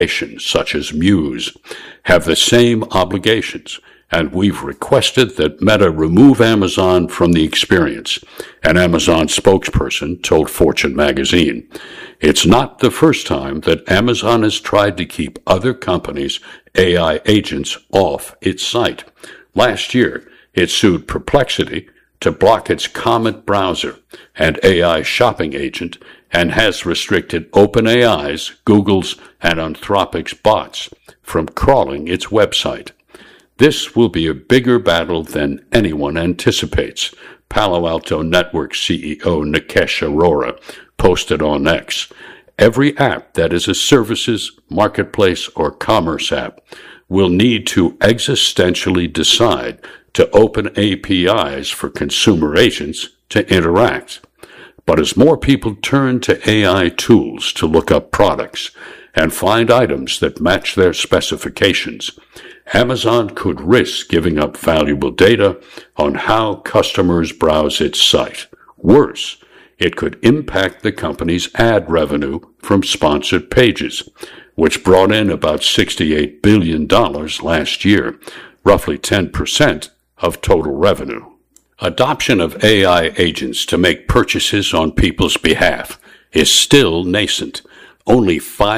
such as Muse, have the same obligations, and we've requested that Meta remove Amazon from the experience, an Amazon spokesperson told Fortune magazine. It's not the first time that Amazon has tried to keep other companies' AI agents off its site. Last year, it sued Perplexity to block its Comet browser and AI shopping agent, and has restricted OpenAI's, Google's, and Anthropic's bots from crawling its website. This will be a bigger battle than anyone anticipates, Palo Alto Network CEO Nikesh Arora posted on X. Every app that is a services, marketplace, or commerce app will need to existentially decide to open APIs for consumer agents to interact. But as more people turn to AI tools to look up products and find items that match their specifications, Amazon could risk giving up valuable data on how customers browse its site. Worse, it could impact the company's ad revenue from sponsored pages, which brought in about $68 billion last year, roughly 10% of total revenue. Adoption of AI agents to make purchases on people's behalf is still nascent. Only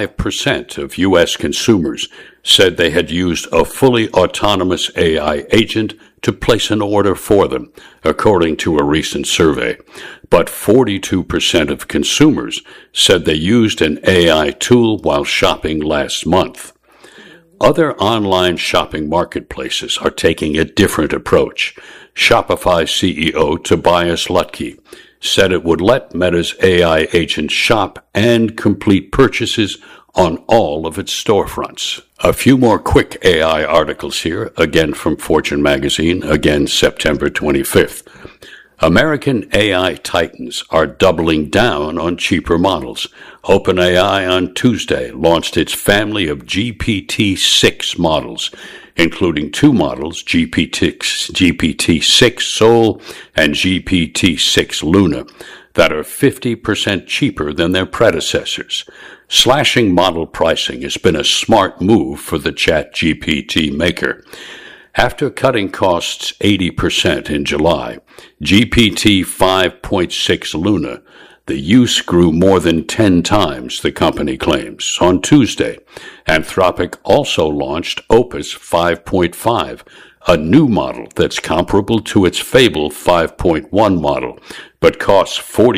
5% of U.S. consumers said they had used a fully autonomous AI agent to place an order for them, according to a recent survey. But 42% of consumers said they used an AI tool while shopping last month. Other online shopping marketplaces are taking a different approach. Shopify CEO Tobias Lutke said it would let Meta's AI agent shop and complete purchases on all of its storefronts. A few more quick AI articles here, again from Fortune magazine, again September 25th. American AI titans are doubling down on cheaper models. OpenAI on Tuesday launched its family of GPT-6 models, including two models, GPT-6 Soul and GPT-6 Luna, that are 50% cheaper than their predecessors. Slashing model pricing has been a smart move for the ChatGPT maker. After cutting costs 80% in July, GPT 5.6 Luna, the use grew more than 10 times, the company claims. On Tuesday, Anthropic also launched Opus 5.5, a new model that's comparable to its Fable 5.1 model, but costs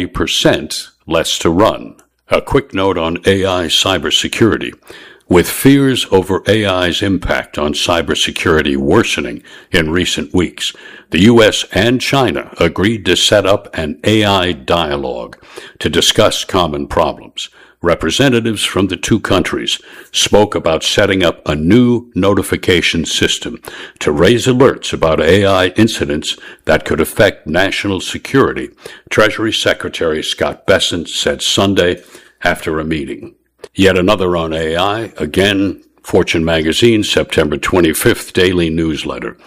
40% less to run. A quick note on AI cybersecurity. With fears over AI's impact on cybersecurity worsening in recent weeks, the U.S. and China agreed to set up an AI dialogue to discuss common problems. Representatives from the two countries spoke about setting up a new notification system to raise alerts about AI incidents that could affect national security, Treasury Secretary Scott Bessent said Sunday after a meeting. Yet another on AI, again, Fortune magazine, September 25th daily newsletter.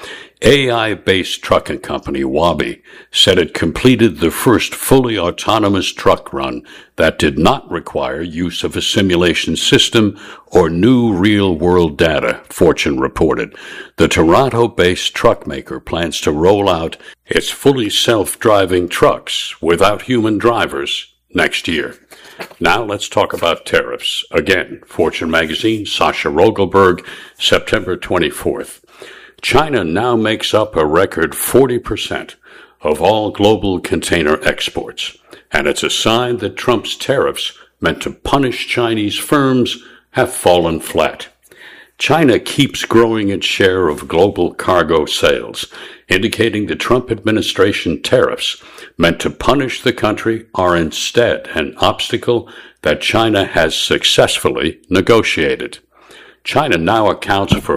AI-based trucking company Waabi said it completed the first fully autonomous truck run that did not require use of a simulation system or new real-world data, Fortune reported. The Toronto-based truck maker plans to roll out its fully self-driving trucks without human drivers next year. Now let's talk about tariffs. Again, Fortune magazine, Sasha Rogelberg, September 24th. China now makes up a record 40% of all global container exports, and it's a sign that Trump's tariffs meant to punish Chinese firms have fallen flat. China keeps growing its share of global cargo sales, indicating the Trump administration tariffs meant to punish the country are instead an obstacle that China has successfully negotiated. China now accounts for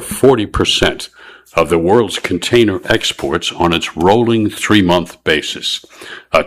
40% of the world's container exports on its rolling 3-month basis, a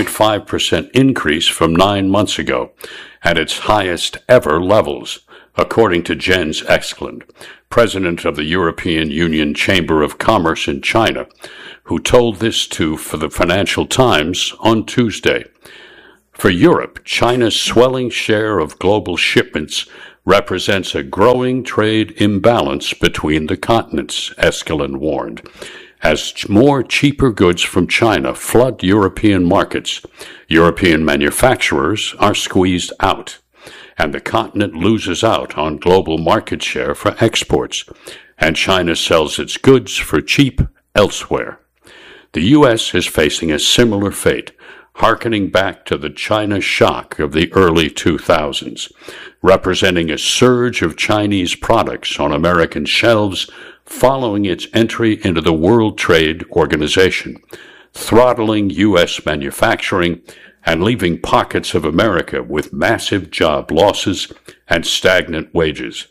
2.5% increase from 9 months ago, at its highest ever levels, according to Jens Esklund, president of the European Union Chamber of Commerce in China, who told this for the Financial Times on Tuesday. For Europe, China's swelling share of global shipments represents a growing trade imbalance between the continents, Eskelin warned. As more cheaper goods from China flood European markets, European manufacturers are squeezed out, and the continent loses out on global market share for exports, and China sells its goods for cheap elsewhere. The U.S. is facing a similar fate, hearkening back to the China shock of the early 2000s, representing a surge of Chinese products on American shelves following its entry into the World Trade Organization, throttling U.S. manufacturing and leaving pockets of America with massive job losses and stagnant wages.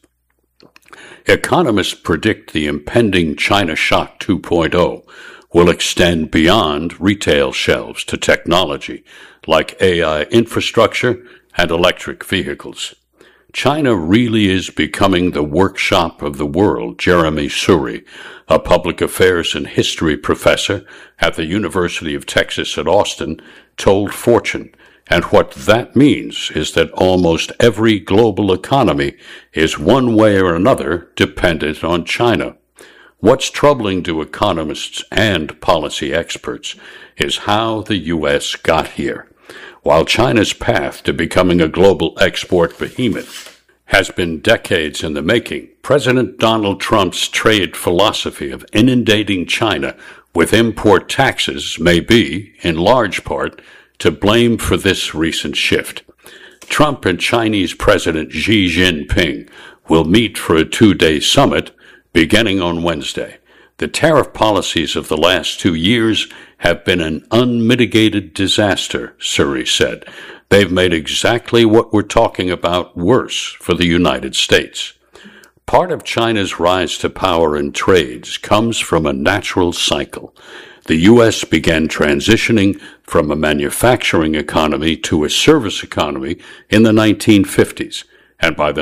Economists predict the impending China Shock 2.0 will extend beyond retail shelves to technology like AI infrastructure and electric vehicles. China really is becoming the workshop of the world, Jeremy Suri, a public affairs and history professor at the University of Texas at Austin, told Fortune. And what that means is that almost every global economy is one way or another dependent on China. What's troubling to economists and policy experts is how the U.S. got here. While China's path to becoming a global export behemoth has been decades in the making, President Donald Trump's trade philosophy of inundating China with import taxes may be, in large part, to blame for this recent shift. Trump and Chinese President Xi Jinping will meet for a two-day summit beginning on Wednesday. The tariff policies of the last 2 years have been an unmitigated disaster, Suri said. They've made exactly what we're talking about worse for the United States. Part of China's rise to power in trades comes from a natural cycle. The U.S. began transitioning from a manufacturing economy to a service economy in the 1950s. And by the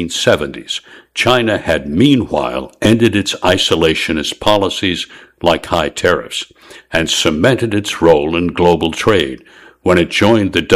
1970s, China had meanwhile ended its isolationist policies like high tariffs and cemented its role in global trade when it joined the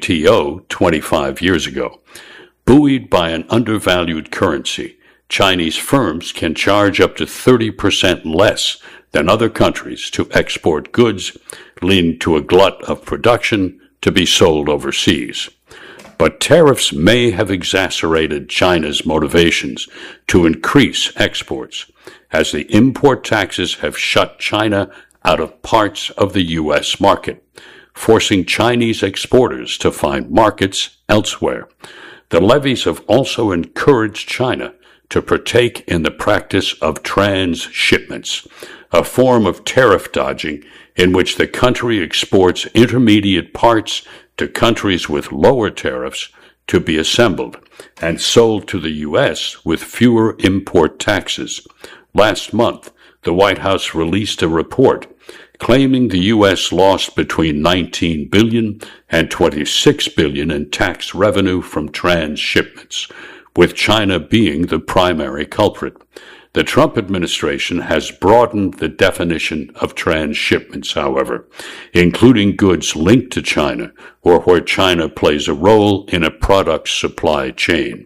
WTO 25 years ago. Buoyed by an undervalued currency, Chinese firms can charge up to 30% less than other countries to export goods, leading to a glut of production to be sold overseas. But tariffs may have exacerbated China's motivations to increase exports, as the import taxes have shut China out of parts of the U.S. market, forcing Chinese exporters to find markets elsewhere. The levies have also encouraged China to partake in the practice of transshipments, a form of tariff dodging in which the country exports intermediate parts to countries with lower tariffs to be assembled and sold to the U.S. with fewer import taxes. Last month, the White House released a report claiming the U.S. lost between $19 billion and $26 billion in tax revenue from transshipments, with China being the primary culprit. The Trump administration has broadened the definition of transshipments, however, including goods linked to China or where China plays a role in a product supply chain.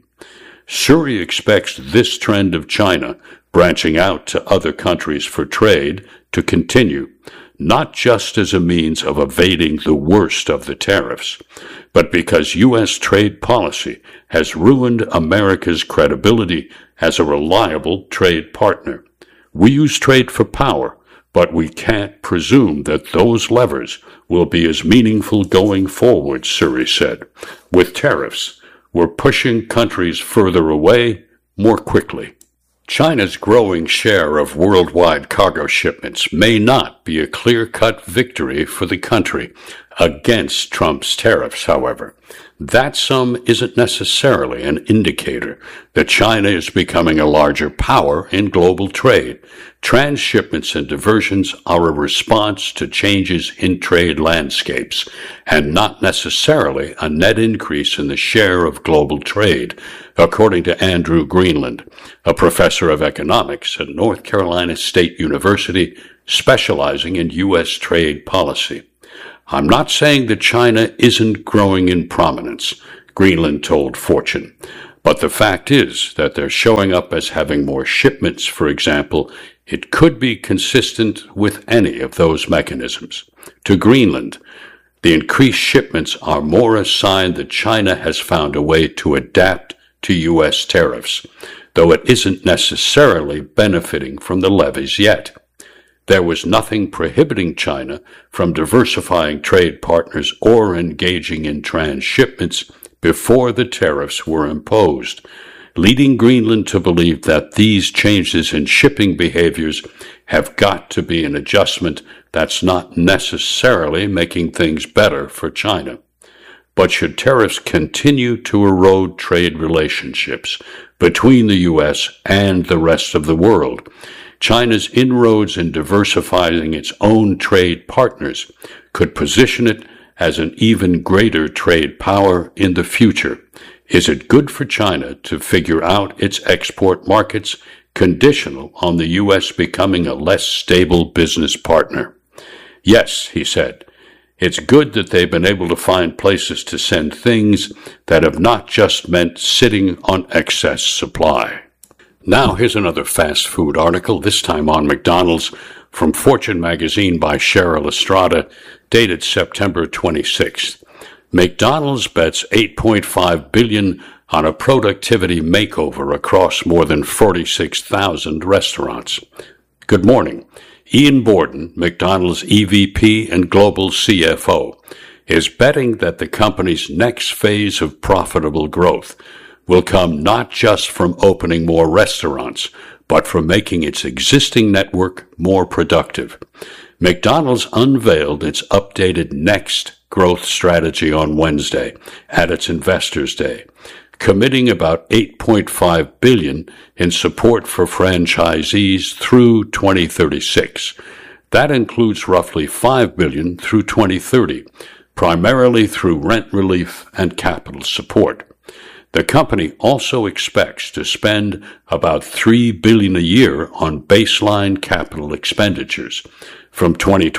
Suri expects this trend of China branching out to other countries for trade to continue, not just as a means of evading the worst of the tariffs, but because U.S. trade policy has ruined America's credibility as a reliable trade partner. We use trade for power, but we can't presume that those levers will be as meaningful going forward, Suri said. With tariffs, we're pushing countries further away more quickly. China's growing share of worldwide cargo shipments may not be a clear-cut victory for the country against Trump's tariffs, however. That sum isn't necessarily an indicator that China is becoming a larger power in global trade. Transshipments and diversions are a response to changes in trade landscapes and not necessarily a net increase in the share of global trade, according to Andrew Greenland, a professor of economics at North Carolina State University specializing in U.S. trade policy. I'm not saying that China isn't growing in prominence, Greenland told Fortune, But the fact is that they're showing up as having more shipments, for example. It could be consistent with any of those mechanisms. To Greenland, the increased shipments are more a sign that China has found a way to adapt to U.S. tariffs, though it isn't necessarily benefiting from the levies yet. There was nothing prohibiting China from diversifying trade partners or engaging in transshipments before the tariffs were imposed, leading Greenland to believe that these changes in shipping behaviors have got to be an adjustment that's not necessarily making things better for China. But should tariffs continue to erode trade relationships between the U.S. and the rest of the world, China's inroads in diversifying its own trade partners could position it as an even greater trade power in the future. Is it good for China to figure out its export markets conditional on the U.S. becoming a less stable business partner? Yes, he said. It's good that they've been able to find places to send things that have not just meant sitting on excess supply. Now here's another fast food article, this time on McDonald's, from Fortune magazine by Cheryl Estrada, dated September 26th. McDonald's bets $8.5 billion on a productivity makeover across more than 46,000 restaurants. Good morning. Ian Borden, McDonald's EVP and Global CFO, is betting that the company's next phase of profitable growth will come not just from opening more restaurants, but from making its existing network more productive. McDonald's unveiled its updated Next growth strategy on Wednesday at its Investors Day, committing about $8.5 billion in support for franchisees through 2036. That includes roughly $5 billion through 2030, primarily through rent relief and capital support. The company also expects to spend about $3 billion a year on baseline capital expenditures from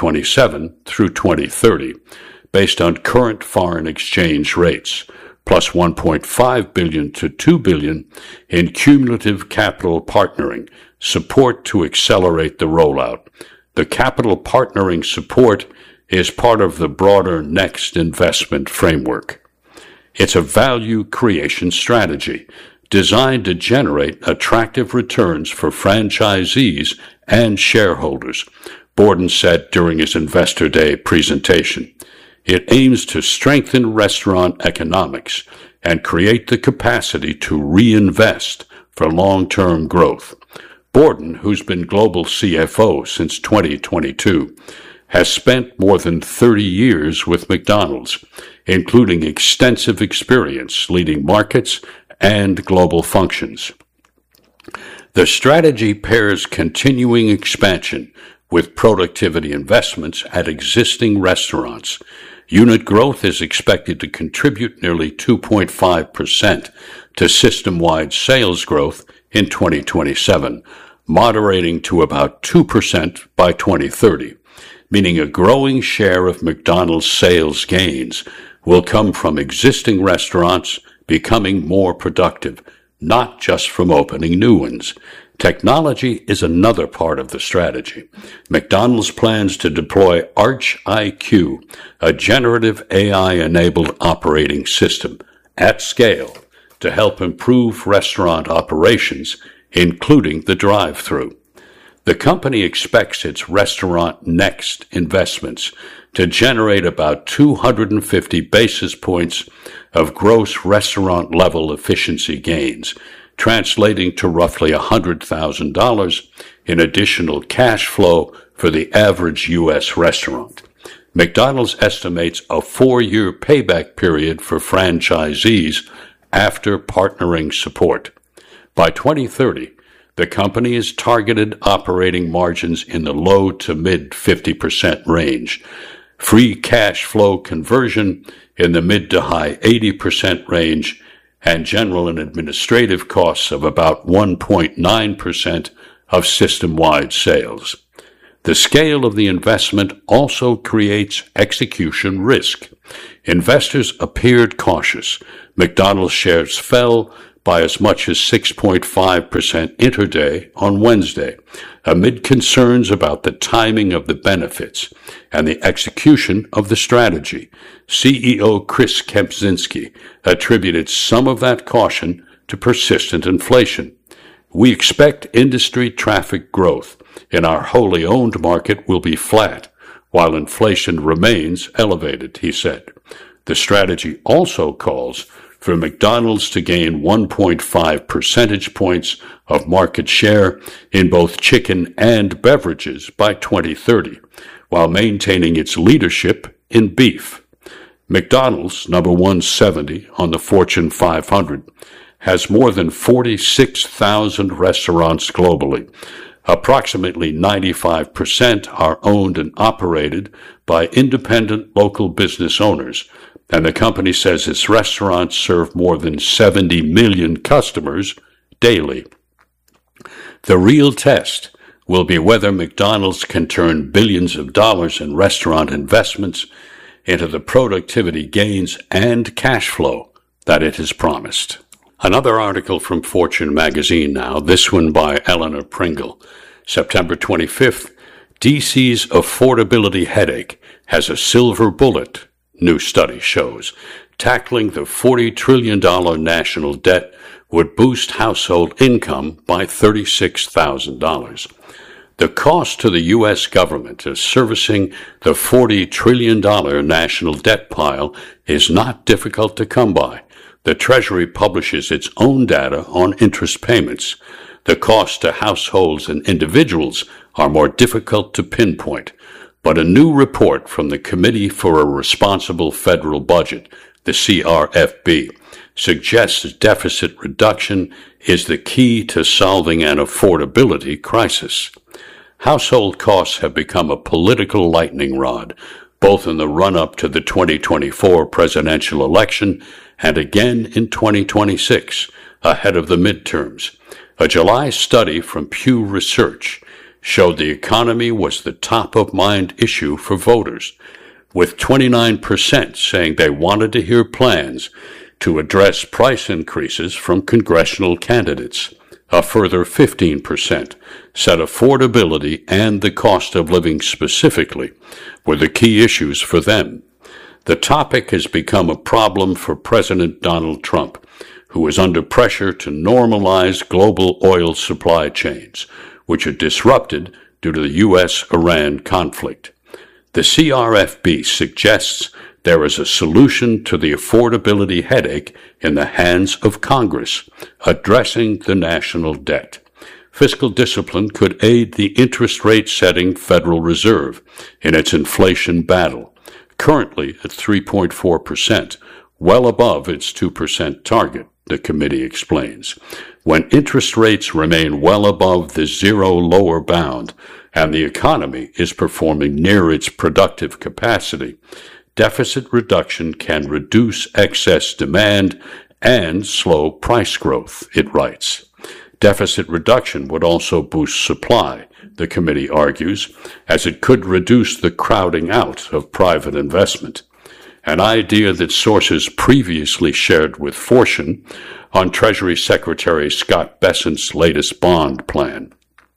2027 through 2030, based on current foreign exchange rates, plus $1.5 billion to $2 billion in cumulative capital partnering support to accelerate the rollout. The capital partnering support is part of the broader Next investment framework. It's a value creation strategy designed to generate attractive returns for franchisees and shareholders, Borden said during his Investor Day presentation. It aims to strengthen restaurant economics and create the capacity to reinvest for long-term growth. Borden, who's been global CFO since 2022, has spent more than 30 years with McDonald's, including extensive experience leading markets and global functions. The strategy pairs continuing expansion with productivity investments at existing restaurants. Unit growth is expected to contribute nearly 2.5% to system-wide sales growth in 2027, moderating to about 2% by 2030. Meaning a growing share of McDonald's sales gains will come from existing restaurants becoming more productive, not just from opening new ones. Technology is another part of the strategy. McDonald's plans to deploy Arch IQ, a generative AI-enabled operating system, at scale to help improve restaurant operations, including the drive-thru. The company expects its Restaurant Next investments to generate about 250 basis points of gross restaurant-level efficiency gains, translating to roughly $100,000 in additional cash flow for the average U.S. restaurant. McDonald's estimates a 4-year payback period for franchisees after partnering support. By 2030, the company is targeted operating margins in the low to mid 50% range, free cash flow conversion in the mid to high 80% range, and general and administrative costs of about 1.9% of system-wide sales. The scale of the investment also creates execution risk. Investors appeared cautious. McDonald's shares fell, by as much as 6.5% intraday on Wednesday, amid concerns about the timing of the benefits and the execution of the strategy. CEO Chris Kempczynski attributed some of that caution to persistent inflation. We expect industry traffic growth in our wholly owned market will be flat, while inflation remains elevated, he said. The strategy also calls for McDonald's to gain 1.5 percentage points of market share in both chicken and beverages by 2030, while maintaining its leadership in beef. McDonald's, number 170 on the Fortune 500, has more than 46,000 restaurants globally. Approximately 95% are owned and operated by independent local business owners, and the company says its restaurants serve more than 70 million customers daily. The real test will be whether McDonald's can turn billions of dollars in restaurant investments into the productivity gains and cash flow that it has promised. Another article from Fortune magazine now, this one by Eleanor Pringle. September 25th, DC's affordability headache has a silver bullet, new study shows. Tackling the $40 trillion national debt would boost household income by $36,000. The cost to the U.S. government of servicing the $40 trillion national debt pile is not difficult to come by. The Treasury publishes its own data on interest payments. The costs to households and individuals are more difficult to pinpoint, but a new report from the Committee for a Responsible Federal Budget, the CRFB, suggests deficit reduction is the key to solving an affordability crisis. Household costs have become a political lightning rod, both in the run-up to the 2024 presidential election and again in 2026, ahead of the midterms. A July study from Pew Research showed the economy was the top-of-mind issue for voters, with 29% saying they wanted to hear plans to address price increases from congressional candidates. A further 15% said affordability and the cost of living specifically were the key issues for them. The topic has become a problem for President Donald Trump, who is under pressure to normalize global oil supply chains, which are disrupted due to the U.S.-Iran conflict. The CRFB suggests there is a solution to the affordability headache in the hands of Congress, addressing the national debt. Fiscal discipline could aid the interest rate-setting Federal Reserve in its inflation battle, currently at 3.4%, well above its 2% target, the committee explains. When interest rates remain well above the zero lower bound and the economy is performing near its productive capacity, deficit reduction can reduce excess demand and slow price growth, it writes. Deficit reduction would also boost supply, the committee argues, as it could reduce the crowding out of private investment, an idea that sources previously shared with Fortune on Treasury Secretary Scott Bessent's latest bond plan.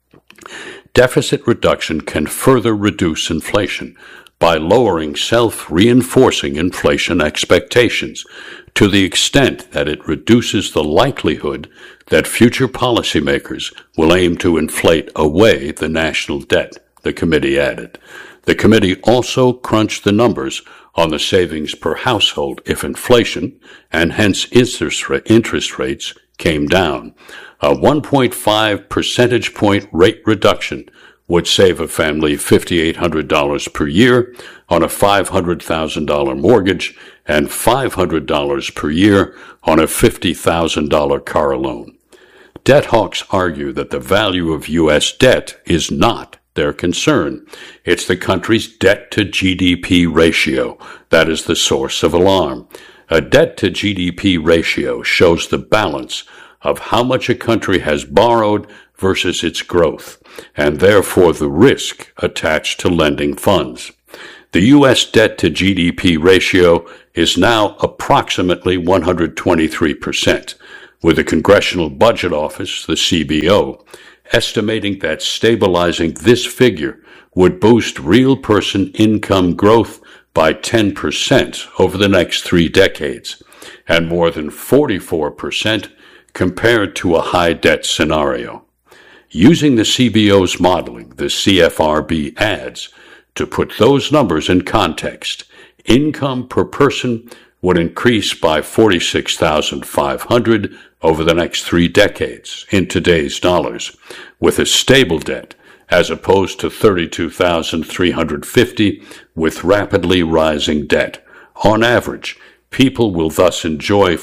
Deficit reduction can further reduce inflation by lowering self-reinforcing inflation expectations to the extent that it reduces the likelihood that future policymakers will aim to inflate away the national debt, the committee added. The committee also crunched the numbers on the savings per household if inflation, and hence interest rates, came down. A 1.5 percentage point rate reduction would save a family $5,800 per year on a $500,000 mortgage and $500 per year on a $50,000 car loan. Debt hawks argue that the value of U.S. debt is not their concern. It's the country's debt-to-GDP ratio that is the source of alarm. A debt-to-GDP ratio shows the balance of how much a country has borrowed versus its growth, and therefore the risk attached to lending funds. The U.S. debt-to-GDP ratio is now approximately 123%, with the Congressional Budget Office, the CBO, estimating that stabilizing this figure would boost real person income growth by 10% over the next 3 decades, and more than 44% compared to a high debt scenario. Using the CBO's modeling, the CFRB adds, to put those numbers in context, income per person would increase by $46,500 over the next 3 decades in today's dollars, with a stable debt, as opposed to $32,350 with rapidly rising debt. On average, people will thus enjoy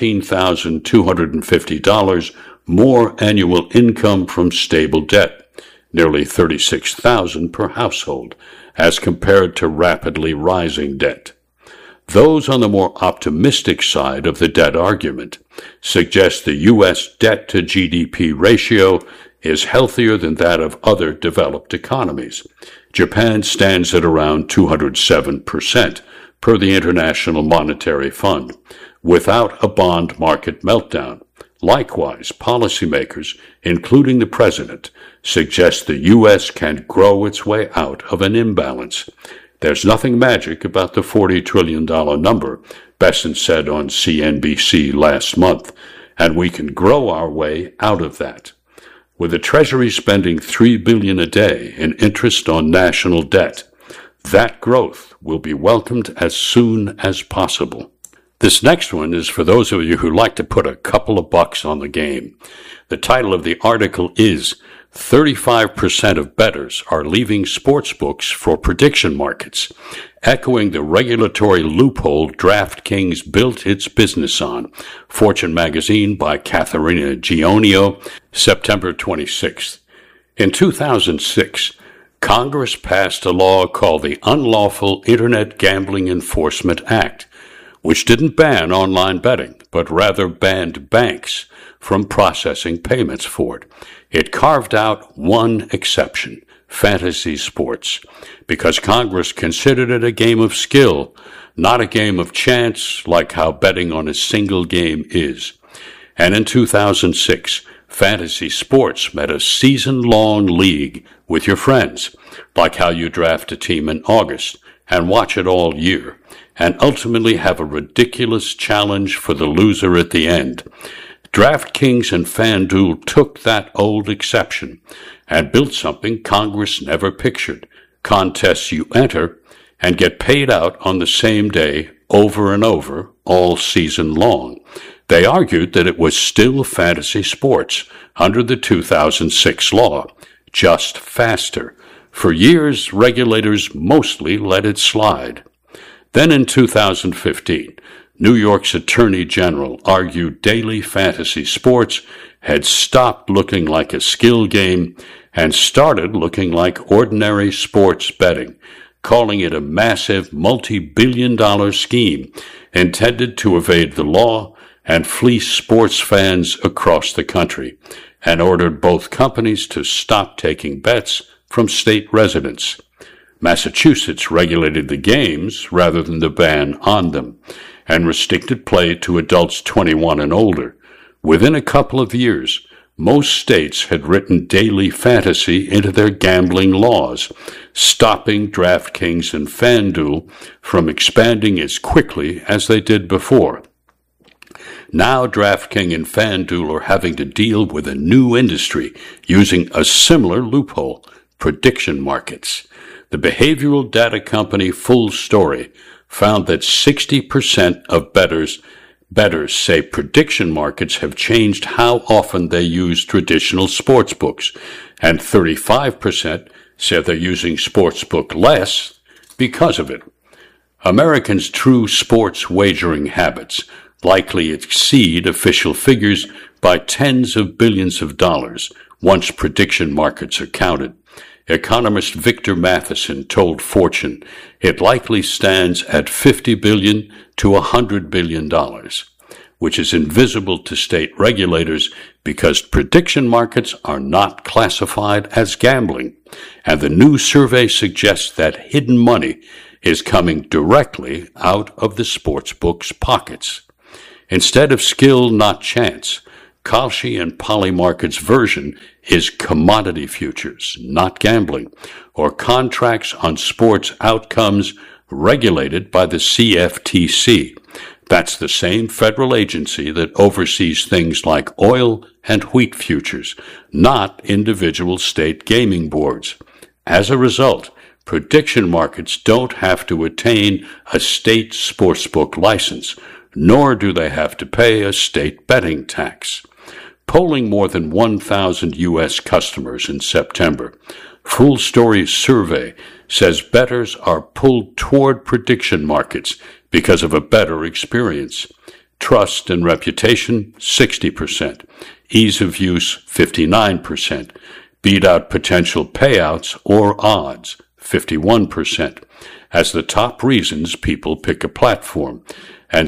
$14,250 more annual income from stable debt, nearly $36,000 per household, as compared to rapidly rising debt. Those on the more optimistic side of the debt argument suggest the U.S. debt to GDP ratio is healthier than that of other developed economies. Japan stands at around 207%, per the International Monetary Fund, without a bond market meltdown. Likewise, policymakers, including the president, suggest the U.S. can grow its way out of an imbalance. There's nothing magic about the $40 trillion number, Bessent said on CNBC last month, and we can grow our way out of that. With the Treasury spending $3 billion a day in interest on national debt, that growth will be welcomed as soon as possible. This next one is for those of you who like to put a couple of bucks on the game. The title of the article is 35% of bettors are leaving sportsbooks for prediction markets, echoing the regulatory loophole DraftKings built its business on. Fortune magazine by Katharina Gionio, September 26th. In 2006, Congress passed a law called the Unlawful Internet Gambling Enforcement Act, which didn't ban online betting, but rather banned banks from processing payments for it. It carved out one exception, fantasy sports, because Congress considered it a game of skill, not a game of chance like how betting on a single game is. And in 2006, fantasy sports meant a season-long league with your friends, like how you draft a team in August and watch it all year, and ultimately have a ridiculous challenge for the loser at the end. DraftKings and FanDuel took that old exception and built something Congress never pictured. Contests you enter and get paid out on the same day over and over all season long. They argued that it was still fantasy sports under the 2006 law, just faster. For years, regulators mostly let it slide. Then in 2015, New York's Attorney General argued daily fantasy sports had stopped looking like a skill game and started looking like ordinary sports betting, calling it a massive multi-billion-dollar scheme intended to evade the law and fleece sports fans across the country, and ordered both companies to stop taking bets from state residents. Massachusetts regulated the games rather than the ban on them, and restricted play to adults 21 and older. Within a couple of years, most states had written daily fantasy into their gambling laws, stopping DraftKings and FanDuel from expanding as quickly as they did before. Now DraftKings and FanDuel are having to deal with a new industry using a similar loophole, prediction markets. The behavioral data company Full Story found that 60% of bettors say prediction markets have changed how often they use traditional sportsbooks, and 35% said they're using sportsbook less because of it. Americans' true sports wagering habits likely exceed official figures by tens of billions of dollars once prediction markets are counted. Economist Victor Matheson told Fortune it likely stands at $50 billion to $100 billion, which is invisible to state regulators because prediction markets are not classified as gambling, and the new survey suggests that hidden money is coming directly out of the sportsbook's pockets. Instead of skill, not chance, Kalshi and Polymarket's version is commodity futures, not gambling, or contracts on sports outcomes regulated by the CFTC. That's the same federal agency that oversees things like oil and wheat futures, not individual state gaming boards. As a result, prediction markets don't have to attain a state sportsbook license, nor do they have to pay a state betting tax. Polling more than 1,000 U.S. customers in September, Full Story's survey says bettors are pulled toward prediction markets because of a better experience. Trust and reputation, 60%. Ease of use, 59%. Beat out potential payouts or odds, 51%, as the top reasons people pick a platform. And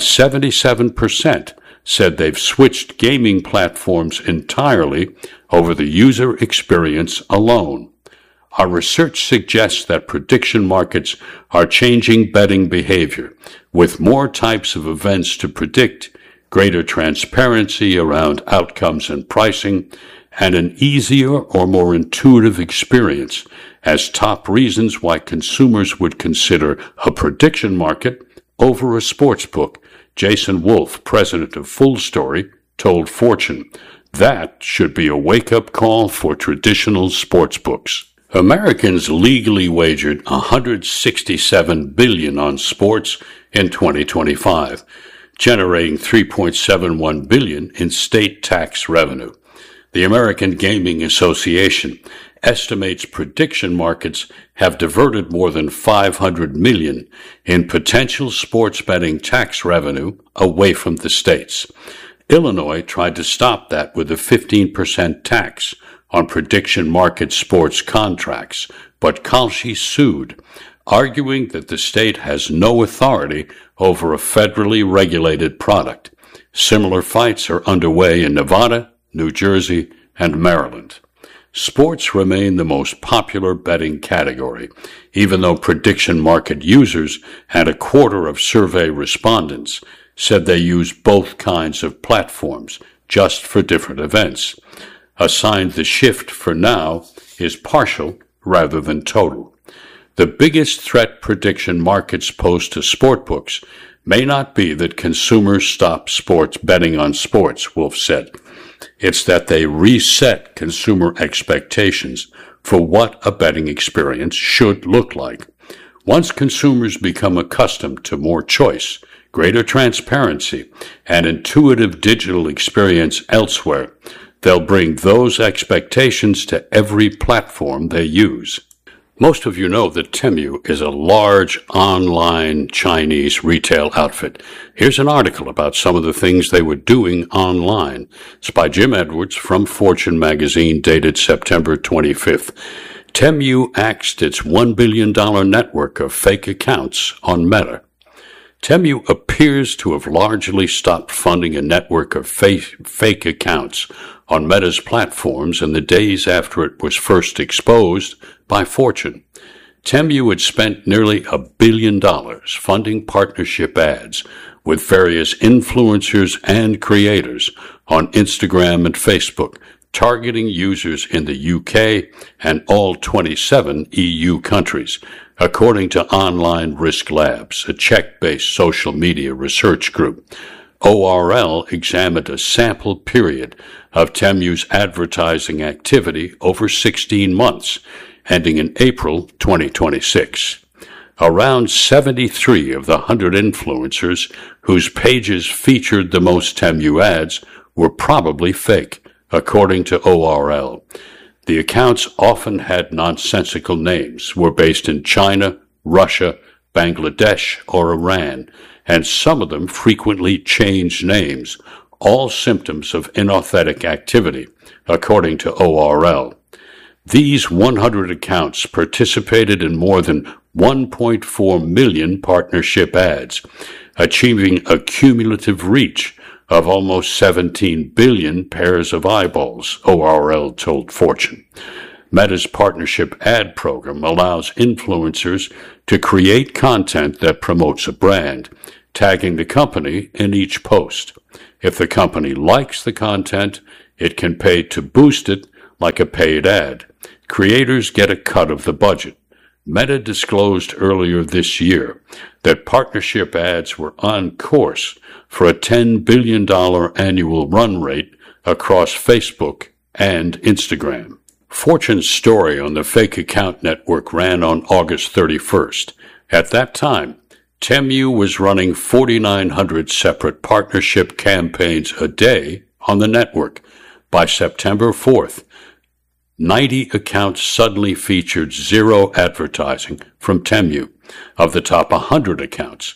77% said they've switched gaming platforms entirely over the user experience alone. Our research suggests that prediction markets are changing betting behavior, with more types of events to predict, greater transparency around outcomes and pricing, and an easier or more intuitive experience as top reasons why consumers would consider a prediction market over a sportsbook. Jason Wolf, president of Full Story, told Fortune, that should be a wake-up call for traditional sportsbooks. Americans legally wagered $167 billion on sports in 2025, generating $3.71 billion in state tax revenue. The American Gaming Association estimates prediction markets have diverted more than $500 million in potential sports betting tax revenue away from the states. Illinois tried to stop that with a 15% tax on prediction market sports contracts, but Kalshi sued, arguing that the state has no authority over a federally regulated product. Similar fights are underway in Nevada, New Jersey, and Maryland. Sports remain the most popular betting category, even though prediction market users and a quarter of survey respondents said they use both kinds of platforms, just for different events. A sign the shift for now is partial rather than total. The biggest threat prediction markets pose to sportbooks may not be that consumers stop sports betting on sports, Wolf said. It's that they reset consumer expectations for what a betting experience should look like. Once consumers become accustomed to more choice, greater transparency, and intuitive digital experience elsewhere, they'll bring those expectations to every platform they use. Most of you know that Temu is a large online Chinese retail outfit. Here's an article about some of the things they were doing online. It's by Jim Edwards from Fortune magazine, dated September 25th. Temu axed its $1 billion network of fake accounts on Meta. Temu appears to have largely stopped funding a network of fake accounts on Meta's platforms in the days after it was first exposed by Fortune. Temu had spent nearly $1 billion funding partnership ads with various influencers and creators on Instagram and Facebook, targeting users in the UK and all 27 EU countries, according to Online Risk Labs, a Czech-based social media research group. ORL examined a sample period of Temu's advertising activity over 16 months, ending in April 2026. Around 73 of the 100 influencers whose pages featured the most Temu ads were probably fake, according to ORL. The accounts often had nonsensical names, were based in China, Russia, Bangladesh, or Iran, and some of them frequently changed names, all symptoms of inauthentic activity, according to ORL. These 100 accounts participated in more than 1.4 million partnership ads, achieving a cumulative reach of almost 17 billion pairs of eyeballs, ORL told Fortune. Meta's partnership ad program allows influencers to create content that promotes a brand, tagging the company in each post. If the company likes the content, it can pay to boost it like a paid ad. Creators get a cut of the budget. Meta disclosed earlier this year that partnership ads were on course for a $10 billion annual run rate across Facebook and Instagram. Fortune's story on the fake account network ran on August 31st. At that time, Temu was running 4,900 separate partnership campaigns a day on the network. By September 4th, 90 accounts suddenly featured zero advertising from Temu. Of the top 100 accounts,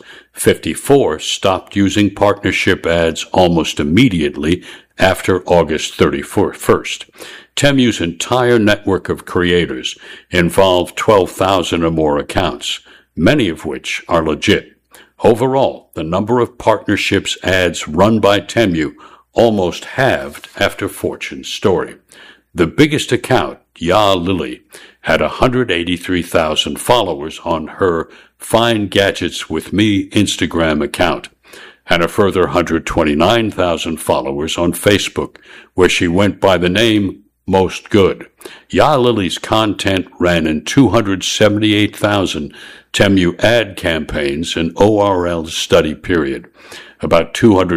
54 stopped using partnership ads almost immediately after August 31st. Temu's entire network of creators involved 12,000 or more accounts, many of which are legit. Overall, the number of partnerships ads run by Temu almost halved after Fortune's story. The biggest account, Ya Lily, had 183,000 followers on her Find Gadgets With Me Instagram account, and a further 129,000 followers on Facebook, where she went by the name Most Good. Ya Lily's content ran in 278,000 Temu ad campaigns in ORL's study period, about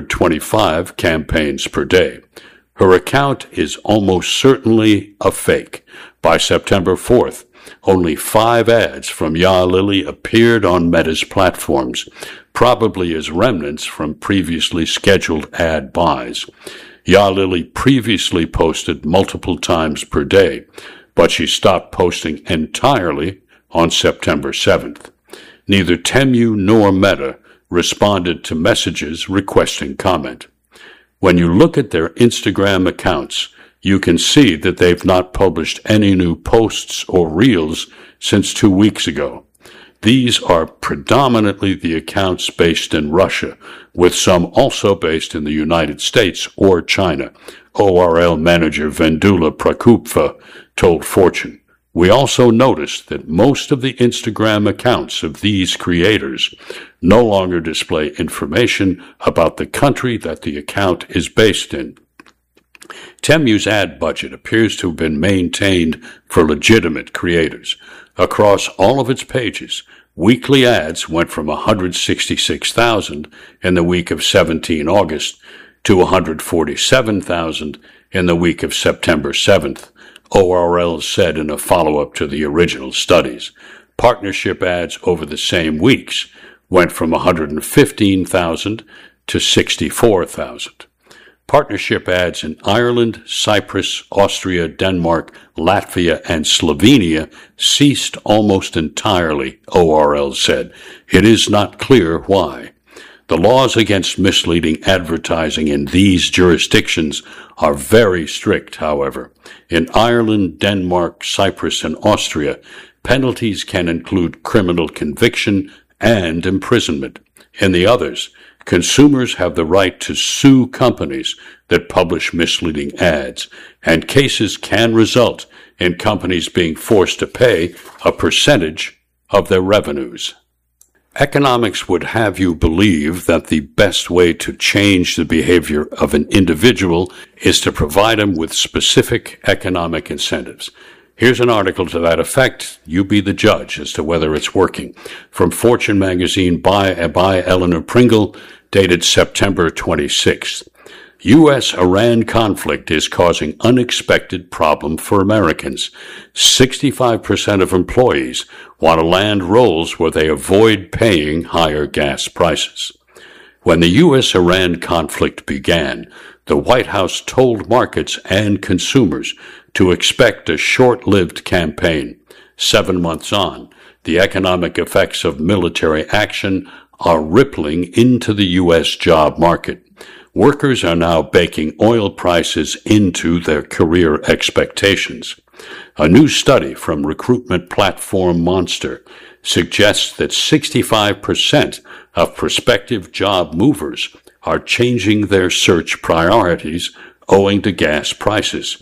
225 campaigns per day. Her account is almost certainly a fake. By September 4th, only 5 ads from Ya Lily appeared on Meta's platforms, probably as remnants from previously scheduled ad buys. Ya Lily previously posted multiple times per day, but she stopped posting entirely on September 7th. Neither Temu nor Meta responded to messages requesting comment. When you look at their Instagram accounts, you can see that they've not published any new posts or reels since 2 weeks ago. These are predominantly the accounts based in Russia, with some also based in the United States or China, ORL manager Vendula Prakupfa told Fortune. We also noticed that most of the Instagram accounts of these creators no longer display information about the country that the account is based in. Temu's ad budget appears to have been maintained for legitimate creators. Across all of its pages, weekly ads went from 166,000 in the week of 17 August to 147,000 in the week of September 7th. ORL said in a follow-up to the original studies. Partnership ads over the same weeks went from 115,000 to 64,000. Partnership ads in Ireland, Cyprus, Austria, Denmark, Latvia, and Slovenia ceased almost entirely, ORL said. It is not clear why. The laws against misleading advertising in these jurisdictions are very strict, however. In Ireland, Denmark, Cyprus, and Austria, penalties can include criminal conviction and imprisonment. In the others, consumers have the right to sue companies that publish misleading ads, and cases can result in companies being forced to pay a percentage of their revenues. Economics would have you believe that the best way to change the behavior of an individual is to provide him with specific economic incentives. Here's an article to that effect. You be the judge as to whether it's working. From Fortune magazine by Eleanor Pringle, dated September 26th. U.S.-Iran conflict is causing unexpected problem for Americans. 65% of employees want to land roles where they avoid paying higher gas prices. When the U.S.-Iran conflict began, the White House told markets and consumers to expect a short-lived campaign. 7 months on, the economic effects of military action are rippling into the U.S. job market. Workers are now baking oil prices into their career expectations. A new study from recruitment platform Monster suggests that 65% of prospective job movers are changing their search priorities owing to gas prices.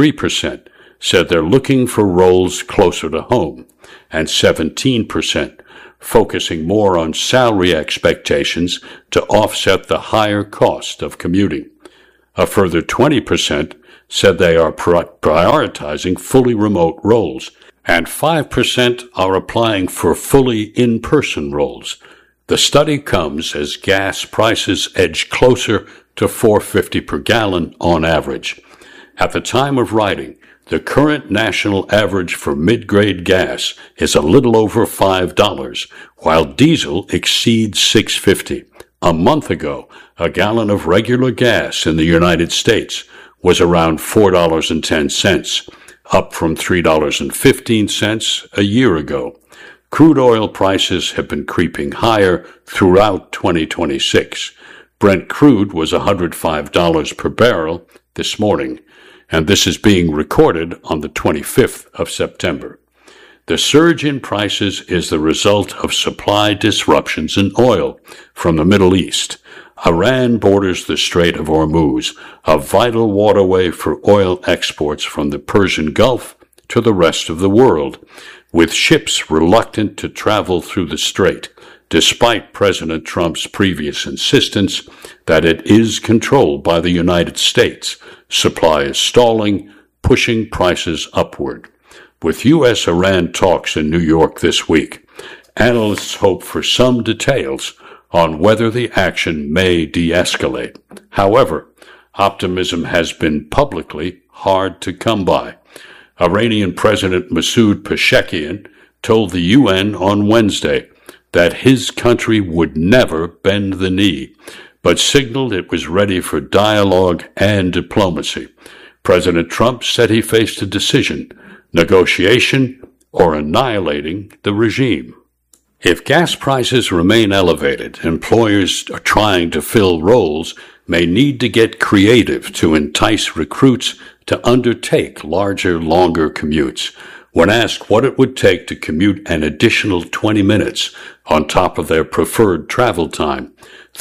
23% said they're looking for roles closer to home, and 17% focusing more on salary expectations to offset the higher cost of commuting. A further 20% said they are prioritizing fully remote roles, and 5% are applying for fully in-person roles. The study comes as gas prices edge closer to $4.50 per gallon on average. At the time of writing, the current national average for mid-grade gas is a little over $5, while diesel exceeds $6.50. A month ago, a gallon of regular gas in the United States was around $4.10, up from $3.15 a year ago. Crude oil prices have been creeping higher throughout 2026. Brent crude was $105 per barrel this morning, and this is being recorded on the 25th of September. The surge in prices is the result of supply disruptions in oil from the Middle East. Iran borders the Strait of Hormuz, a vital waterway for oil exports from the Persian Gulf to the rest of the world, with ships reluctant to travel through the strait, despite President Trump's previous insistence that it is controlled by the United States. Supply is stalling, pushing prices upward. With U.S.-Iran talks in New York this week, analysts hope for some details on whether the action may de-escalate. However, optimism has been publicly hard to come by. Iranian President Masoud Pezeshkian told the UN on Wednesday that his country would never bend the knee, but signaled it was ready for dialogue and diplomacy. President Trump said he faced a decision: negotiation or annihilating the regime. If gas prices remain elevated, employers trying to fill roles may need to get creative to entice recruits to undertake larger, longer commutes. When asked what it would take to commute an additional 20 minutes on top of their preferred travel time,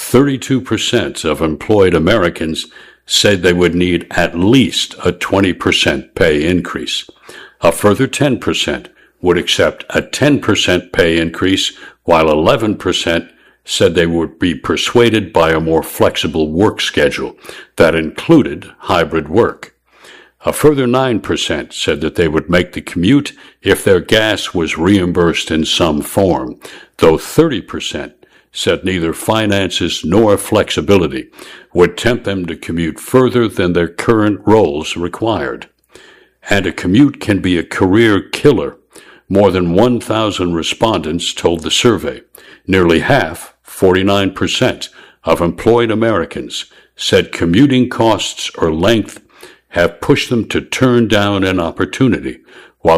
32% of employed Americans said they would need at least a 20% pay increase. A further 10% would accept a 10% pay increase, while 11% said they would be persuaded by a more flexible work schedule that included hybrid work. A further 9% said that they would make the commute if their gas was reimbursed in some form, though 30% said neither finances nor flexibility would tempt them to commute further than their current roles required. And a commute can be a career killer. More than 1,000 respondents told the survey. Nearly half, 49%, of employed Americans said commuting costs or length have pushed them to turn down an opportunity, while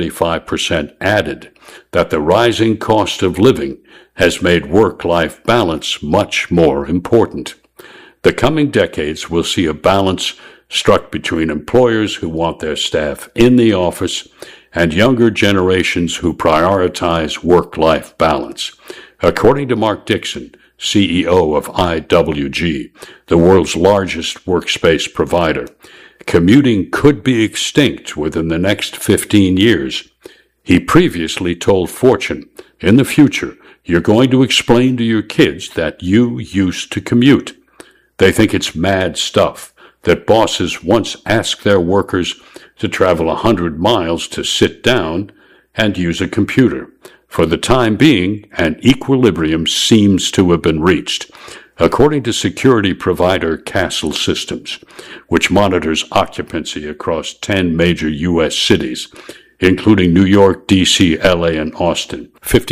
75% added that the rising cost of living has made work-life balance much more important. The coming decades will see a balance struck between employers who want their staff in the office and younger generations who prioritize work-life balance. According to Mark Dixon, CEO of IWG, the world's largest workspace provider, commuting could be extinct within the next 15 years. He previously told Fortune, in the future, you're going to explain to your kids that you used to commute. They think it's mad stuff that bosses once asked their workers to travel 100 miles to sit down and use a computer. For the time being, an equilibrium seems to have been reached. According to security provider Castle Systems, which monitors occupancy across 10 major U.S. cities, including New York, D.C., L.A., and Austin,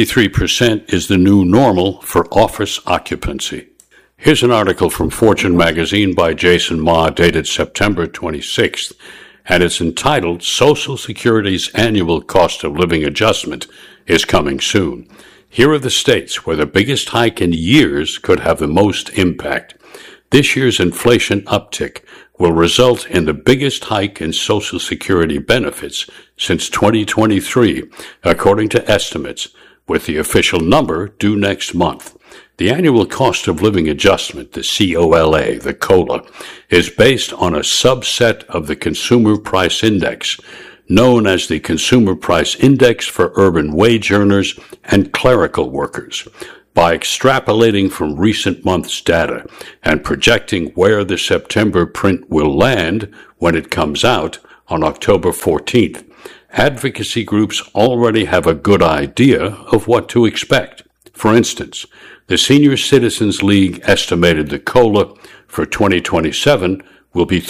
53% is the new normal for office occupancy. Here's an article from Fortune magazine by Jason Ma dated September 26th, and it's entitled Social Security's Annual Cost of Living Adjustment is Coming Soon. Here are the states where the biggest hike in years could have the most impact. This year's inflation uptick will result in the biggest hike in Social Security benefits since 2023, according to estimates, with the official number due next month. The annual cost of living adjustment, the COLA, is based on a subset of the Consumer Price Index, known as the Consumer Price Index for urban wage earners and clerical workers. By extrapolating from recent months' data and projecting where the September print will land when it comes out on October 14th, advocacy groups already have a good idea of what to expect. For instance, the Senior Citizens League estimated the COLA for 2027 will be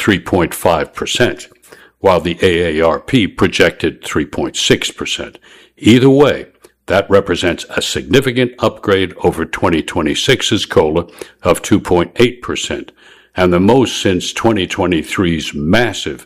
3.5%, while the AARP projected 3.6%. Either way, that represents a significant upgrade over 2026's COLA of 2.8%, and the most since 2023's massive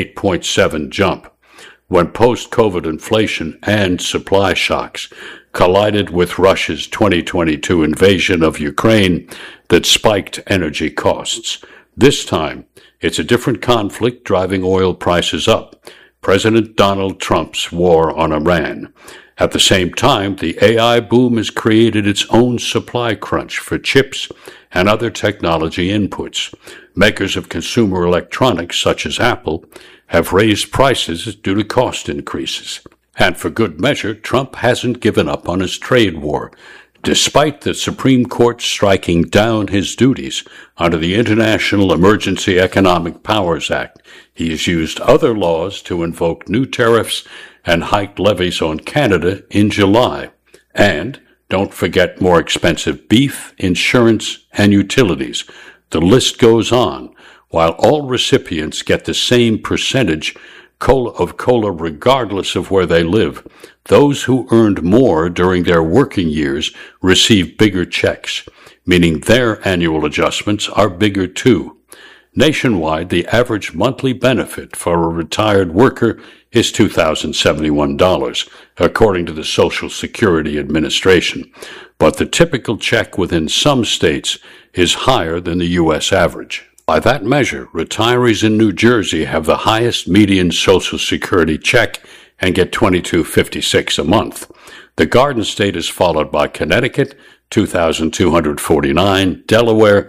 8.7 jump, when post-COVID inflation and supply shocks collided with Russia's 2022 invasion of Ukraine that spiked energy costs. This time, it's a different conflict driving oil prices up, President Donald Trump's war on Iran. At the same time, the AI boom has created its own supply crunch for chips and other technology inputs. Makers of consumer electronics, such as Apple, have raised prices due to cost increases. And for good measure, Trump hasn't given up on his trade war, despite the Supreme Court striking down his duties under the International Emergency Economic Powers Act. He has used other laws to invoke new tariffs and hiked levies on Canada in July. And don't forget more expensive beef, insurance, and utilities. The list goes on. While all recipients get the same percentage of COLA regardless of where they live, those who earned more during their working years receive bigger checks, meaning their annual adjustments are bigger too. Nationwide, the average monthly benefit for a retired worker is $2,071, according to the Social Security Administration. But the typical check within some states is higher than the U.S. average. By that measure, retirees in New Jersey have the highest median Social Security check and get $22.56 a month. The Garden State is followed by Connecticut, $2,249, Delaware,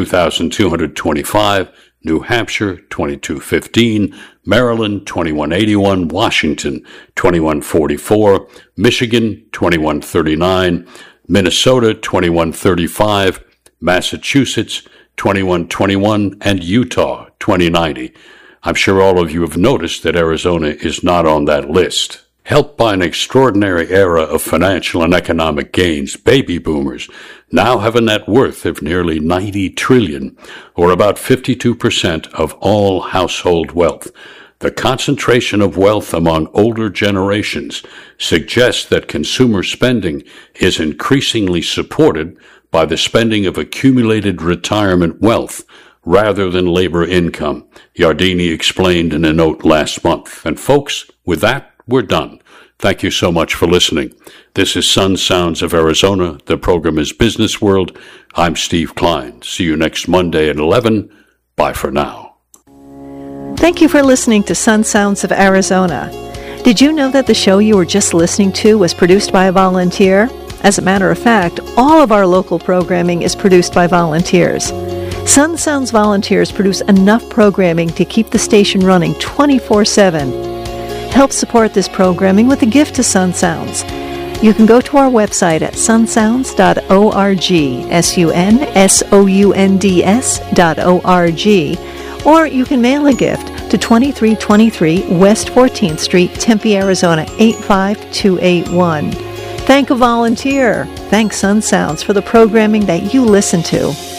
$2,225, New Hampshire, $22.15, Maryland, $21.81, Washington, $21.44, Michigan, $21.39, Minnesota, $21.35, Massachusetts, $21.21, and Utah, $20.90. I'm sure all of you have noticed that Arizona is not on that list. Helped by an extraordinary era of financial and economic gains, baby boomers now have a net worth of nearly $90 trillion, or about 52% of all household wealth. The concentration of wealth among older generations suggests that consumer spending is increasingly supported by the spending of accumulated retirement wealth rather than labor income, Yardeni explained in a note last month. And folks, with that, we're done. Thank you so much for listening. This is Sun Sounds of Arizona. The program is Business World. I'm Steve Klein. See you next Monday at 11. Bye for now. Thank you for listening to Sun Sounds of Arizona. Did you know that the show you were just listening to was produced by a volunteer? As a matter of fact, all of our local programming is produced by volunteers. Sun Sounds volunteers produce enough programming to keep the station running 24/7. Help support this programming with a gift to Sun Sounds. You can go to our website at sunsounds.org, sunsounds.org, or you can mail a gift to 2323 West 14th Street, Tempe, Arizona 85281. Thank a volunteer. Thank Sun Sounds for the programming that you listen to.